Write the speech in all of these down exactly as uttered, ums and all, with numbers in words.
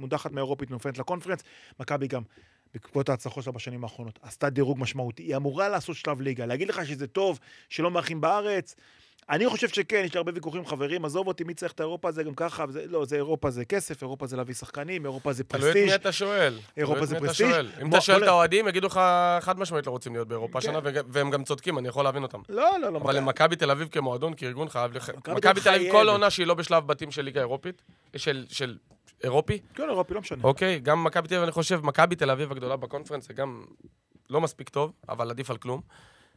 מודחת מהאירופית, נופלת לקונפרנס, מכבי גם, בעקבות ההצלחות שלה בשנים האחרונות, עשתה דירוג משמעותי, היא אמורה לעשות שלב ליגה, להגיד לך שזה טוב, שלא מארחים בארץ, אני חושב שכן, יש לי הרבה ויכוחים חברים, עזוב אותי, מי צריך את אירופה, זה גם ככה, וזה, לא, זה אירופה זה כסף, אירופה זה להביא שחקנים, אירופה זה פרסטיג'. תלוי את מי אתה שואל. אירופה זה פרסטיג'. אם אתה שואל את האוהדים, יגידו לך חד משמעית לא רוצים להיות באירופה השנה, והם גם צודקים, אני יכול להבין אותם. לא, לא, לא. אבל למכבי תל אביב כמועדון, כארגון חייב לך. מכבי תל אביב כל עונה שהיא לא בשלב בתים של ליגה אירופית, של אירופי. כן, אירופי, לא משנה. אוקיי, גם מכבי תל אביב, אני חושב, מכבי תל אביב הגדולה בקונפרנס, זה גם לא מספיק טוב, אבל עדיף על כלום.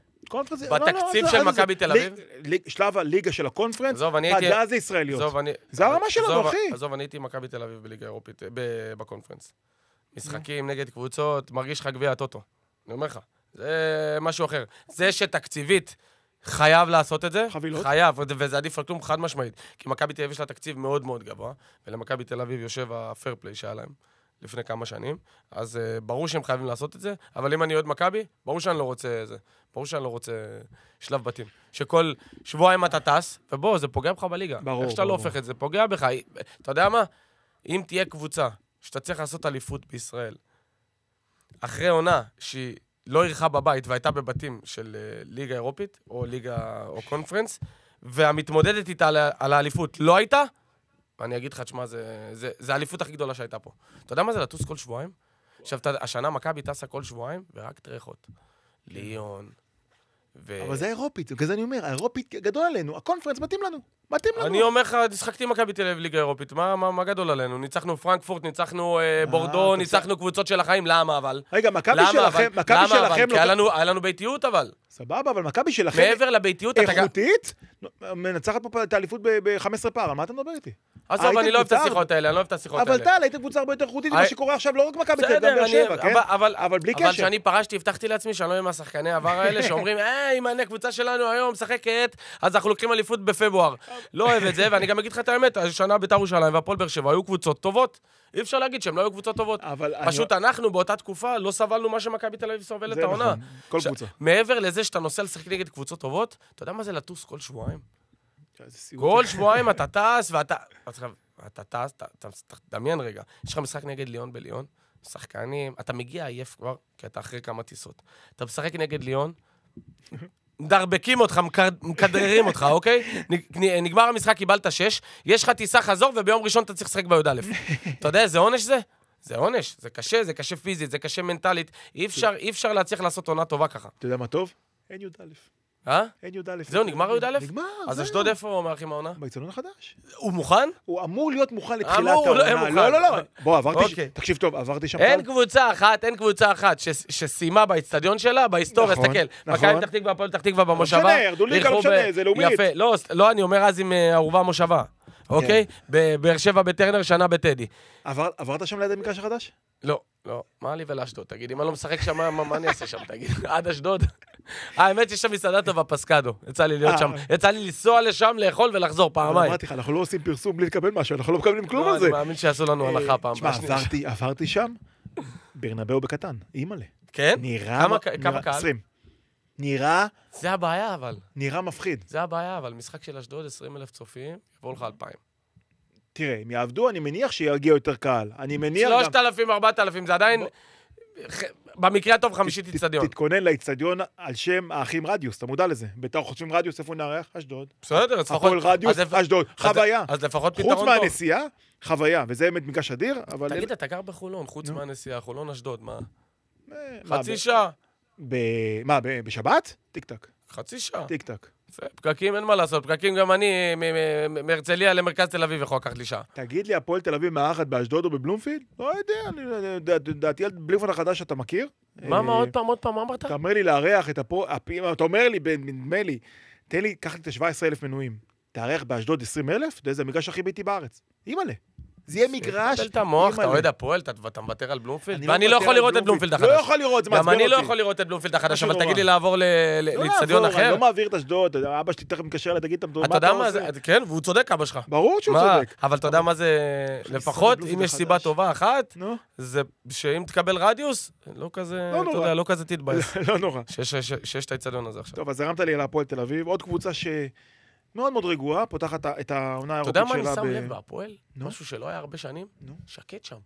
בתקציב של מכבי תל אביב. שלב הליגה של הקונפרנס, פגעה זה ישראליות. זה הרמה שלנו, אחי. עזוב, אני הייתי מכבי תל אביב בליגה אירופית, בקונפרנס. משחקים נגד קבוצות, מרגיש לך גביע הטוטו. אני אומר לך, זה משהו אחר. זה שתקציבית חייב לעשות את זה, חייב, וזה עדיף על כלום חד משמעית. כי מכבי תל אביב יש לה תקציב מאוד מאוד גבוה, ולמכבי תל אביב יושב הפייר פליי שהיה להם. לפני כמה שנים, אז uh, ברור שהם חייבים לעשות את זה, אבל אם אני עוד מכבי, ברור שאני לא רוצה זה, ברור שאני לא רוצה שלב בתים. שכל שבועיים אתה טס, ובוא, זה פוגע בך בליגה. ברור, איך שאתה ברור. לא הופך את זה, פוגע בך. אתה יודע מה? אם תהיה קבוצה שאתה צריך לעשות אליפות בישראל, אחרי עונה שהיא לא ערכה בבית והייתה בבתים של uh, ליגה אירופית, או ליגה או קונפרנס, והמתמודדת איתה על האליפות לא הייתה, ואני אגיד לך, תשמע, זה, זה, זה האליפות הכי גדולה שהייתה פה. אתה יודע מה זה לטוס כל שבועיים? עכשיו, השנה מכבי טסה כל שבועיים, ורק טרחות. ליון, ו... אבל זה אירופית, כזה אני אומר, האירופית גדול עלינו, הקונפרנס מתאים לנו, מתאים לנו. אני אומר לך, שחקתי מכבי תל אביב ליגה אירופית, מה, מה, מה גדול עלינו? ניצחנו פרנקפורט, ניצחנו אה, בורדו, ניצחנו קבוצות של החיים, למה אבל? רגע, מכבי שלכם, מכבי שלכם... כי היה לנו, היה לנו ביתיות אבל. סבבה, אבל מכבי שלכם... מעבר לביתיות... איכותית, מנצחת פה את האליפות ב-חמש עשרה פער, על מה אתה מדבר איתי? עזוב, אני לא אוהב את השיחות האלה, אני לא אוהב את השיחות האלה. אבל טל, היית קבוצה הרבה יותר איכותית ממה שקורה עכשיו, לא רק מכבי תל אביב, גם באר שבע, כן? אבל בלי קשר. אבל כשאני פרשתי, הבטחתי לעצמי שאני לא אהיה מהשחקני העבר האלה, שאומרים, היי, אם הקבוצה שלנו היום משחקת, אז אנחנו לוקחים אליפות בפברואר. לא אוהב את זה, ואני גם אגיד לך את האמת, השנה בית"ר ירושלים והפועל באר שבע היו קבוצות טובות. אי אפשר להגיד שהם לא היו קבוצות טובות. פשוט אנחנו באותה תקופה לא סבלנו מה שמכבי תל אביב סובלת העונה. כל קבוצה. מעבר לזה שאתה נוסע לשחק נגד קבוצות טובות, אתה יודע מה זה לטוס כל שבועיים? כל שבועיים אתה טס ואתה... אתה טס, אתה דמיין רגע. יש לך משחק נגד ליון בליון, שחקנים, אתה מגיע עייף כבר, כי אתה אחרי כמה טיסות. אתה משחק נגד ליון, דרבקים אותך, מקדררים אותך, אוקיי? נגמר המשחק, קיבלת שש, יש לך טיסה חזור, וביום ראשון אתה צריך לשחק בי"א. אתה יודע, זה עונש זה? זה עונש, זה קשה, זה קשה פיזית, זה קשה מנטלית. אי אפשר, אי אפשר להצליח לעשות עונה טובה ככה. אתה יודע מה טוב? אין י"א. אה? אין י"א. זהו, נגמר י"א? נגמר, אז אשדוד איפה מארחים העונה? באיצטדיון החדש. הוא מוכן? הוא אמור להיות מוכן לתחילת אמור, לא, העונה. מוכן. לא, לא, לא. בוא, עברתי, אוקיי. תקשיב טוב, עברתי שם. אין קבוצה אחת, אין קבוצה אחת ש- שסיימה באיצטדיון שלה, בהיסטוריה, נכון, תסתכל. נכון. מכבי פתח תקווה, הפועל פתח תקווה במושבה. משנה, ירדו ליגה, לא משנה, זה לאומית. יפה, לא, לא, אני אומר אז עם אה, ערובה מושבה. אוקיי? בבאר שבע בטרנר, שנה בטדי. עבר- עברת שם ליד המגרש החדש? לא, לא, מה לי ולאשדוד? תגיד, אם אני לא משחק שם, מה, מה אני אעשה שם? תגיד, עד אשדוד. האמת שיש שם מסעדה טובה, פסקדו. יצא לי להיות שם, יצא לי לנסוע לשם, לאכול ולחזור פעמיים. אמרתי לך, אנחנו לא עושים פרסום בלי לקבל משהו, אנחנו לא מקבלים כלום על זה. אני מאמין שיעשו לנו הנחה פעם. תשמע, עברתי שם, ברנבאו בקטן, אימא'לה. כן? נראה... כמה- כמה קהל? עשרים. נראה, זה הבעיה, אבל. נראה מפחיד. זה הבעיה, אבל משחק של אשדוד, עשרים אלף צופים, יבואו לך אלפיים. תראה, אם יעבדו, אני מניח שיגיע יותר קהל. אני מניח גם... שלושת אלפים, ארבעת אלפים, זה עדיין... במקרה הטוב חמישית איצטדיון. תתכונן לאיצטדיון על שם האחים רדיוס, אתה מודע לזה. בית"ר חושבים רדיוס, איפה נארח? אשדוד. בסדר, לפחות... הפועל רדיוס, אשדוד. חוויה. אז לפחות פתרון חוץ טוב. מהנסיעה, חוויה, וזה באמת מגרש אדיר, אבל... תגיד, אתה גר בחולון, חוץ מהנסיעה, חולון אשדוד, מה? מה, חצי ב- שעה. ב- מה, ב- בשבת? טיק טק. חצי שעה. טיק טק. פקקים אין מה לעשות, פקקים גם אני מ- מ- מהרצליה למרכז תל אביב יכול לקחת לי שעה. תגיד לי, הפועל תל אביב מארחת באשדוד או בבלומפילד? לא יודע, אני- ד- ד- דעתי על בלומפילד החדש אתה מכיר? מה, מה, אה, עוד פעם, עוד פעם, מה אמרת? אתה אומר לי לארח את הפועל, אתה אומר לי, נדמה לי, תן לי, קח לי את ה-שבעה עשר אלף מנויים. תארח באשדוד עשרים אלף? אתה יודע, זה המגרש הכי ביתי בארץ. אימא'לה. זה יהיה מגרש... תקבל את המוח, אתה אימא'לה. אוהד הפועל, אתה אתה מוותר על בלומפילד? אני ואני לא מוותר יכול על לראות את בלומפילד החדש. לא יכול לראות, זה מעצבן גם אותי. אני לא יכול לראות את בלומפילד החדש, משהו אבל נורא. תגיד לי לעבור ל- ל- לא לאצטדיון לעבור, אני אחר. לא מעביר את אשדוד, אתה יודע, אבא שלי תכף מתקשר אליי, תגיד, אתה יודע מה זה, כן, והוא צודק אבא שלך. ברור שהוא מה? צודק. אבל אתה יודע מה זה, לפחות בלומפילד אם יש סיבה החדש. טובה אחת, נו, זה שאם תקבל רדיוס, לא כזה, לא אתה נורא. יודע, לא כזה תתבאס. לא נורא. שיש- שיש שיש את האצטדיון הזה עכשיו. טוב, אז הרמת לי על הפועל תל אביב, עוד קבוצה שמאוד מאוד רגועה, פותחת את העונה אתה האירופית יודע מה שלה. אני שם ב- לב בהפועל? נו. משהו שלא היה הרבה שנים? נו. שקט שם.